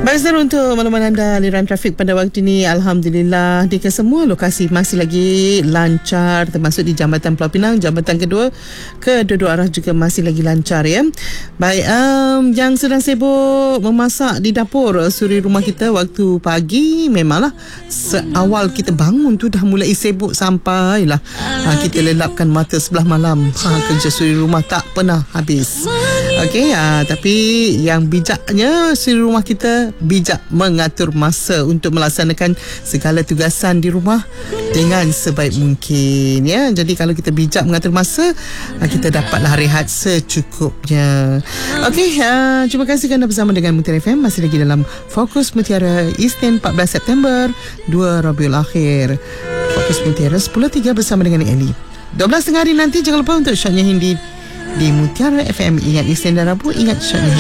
Baik, Zara, untuk makluman anda, aliran trafik pada waktu ini alhamdulillah di kesemua lokasi masih lagi lancar, termasuk di Jambatan Pulau Pinang, Jambatan kedua, kedua-dua arah juga masih lagi lancar ya. Baik, yang sedang sibuk memasak di dapur suri rumah kita waktu pagi, memanglah seawal kita bangun tu dah mulai sibuk sampailah kita lelapkan mata sebelah malam. Kerja suri rumah tak pernah habis. Okey, tapi yang bijaknya suri rumah kita bijak mengatur masa untuk melaksanakan segala tugasan di rumah dengan sebaik mungkin ya. Jadi kalau kita bijak mengatur masa, kita dapatlah rehat secukupnya. Okey, terima kasih kerana bersama dengan Mutiara FM. Masih lagi dalam Fokus Mutiara Isnin 14 September 2 Rabiul Akhir. Fokus Mutiara 10.3 bersama dengan Eli. 12 tengah hari nanti jangan lupa untuk shotnya Hindi di Mutiara FM. Ingat Isnin dan Rabu, ingat shotnya Hindi.